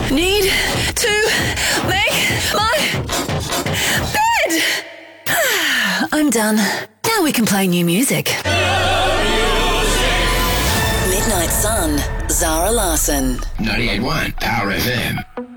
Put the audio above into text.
need to make my bed. I'm done. Now we can play new music. Midnight Sun, Zara Larsson. 98.1 Power FM.